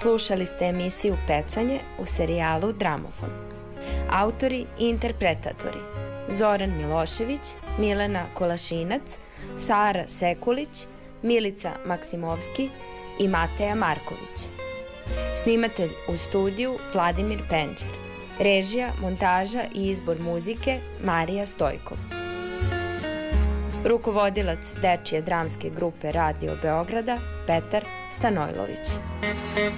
Slušali ste emisiju Pecanje u serijalu Dramofon. Autori i interpretatori: Zoran Milošević, Milena Kolašinac, Sara Sekulić, Milica Maksimovski i Mateja Marković. Snimatelj u studiju Vladimir Penđer. Režija, montaža i izbor muzike Marija Stojkov. Rukovodilac Dečije dramske grupe Radio Beograda Petar Stanojlović.